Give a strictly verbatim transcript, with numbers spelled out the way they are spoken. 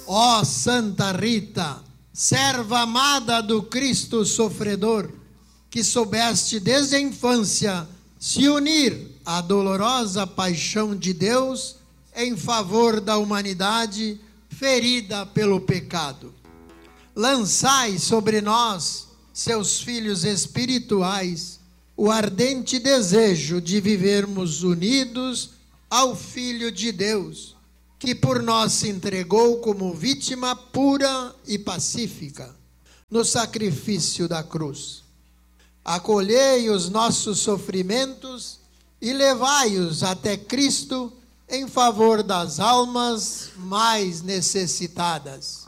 Ó Santa Rita, serva amada do Cristo sofredor, que soubeste desde a infância se unir à dolorosa paixão de Deus em favor da humanidade ferida pelo pecado. Lançai sobre nós, seus filhos espirituais, o ardente desejo de vivermos unidos ao Filho de Deus, que por nós se entregou como vítima pura e pacífica no sacrifício da cruz. Acolhei os nossos sofrimentos e levai-os até Cristo em favor das almas mais necessitadas.